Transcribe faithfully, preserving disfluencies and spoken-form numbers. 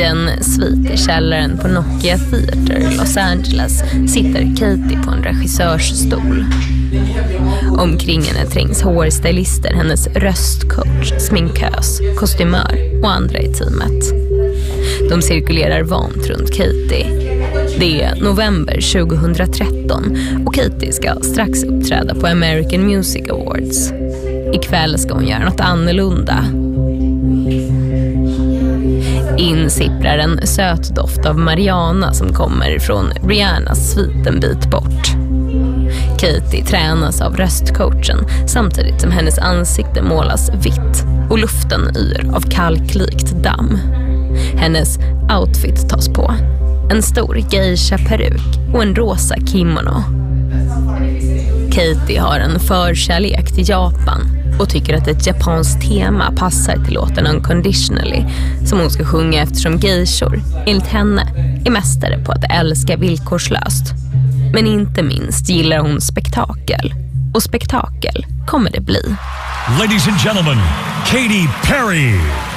en svit i källaren på Nokia Theater i Los Angeles sitter Katie på en regissörsstol. Omkring henne trängs hårstylister, hennes röstcoach, sminkös, kostymör och andra i teamet. De cirkulerar vant runt Katie. Det är november tjugohundratretton och Katie ska strax uppträda på American Music Awards. Ikväll ska hon göra något annorlunda. In sipprar en söt doft av marijuana som kommer från Rihannas svit en bit bort. Katie tränas av röstcoachen samtidigt som hennes ansikte målas vitt och luften yr av kalklikt damm. Hennes outfit tas på. En stor geisha-peruk och en rosa kimono. Katie har en förkärlek till Japan och tycker att ett japanskt tema passar till låten Unconditionally som hon ska sjunga eftersom geishor, enligt henne, är mästare på att älska villkorslöst. Men inte minst gillar hon spektakel. Och spektakel kommer det bli. Ladies and gentlemen, Katy Perry.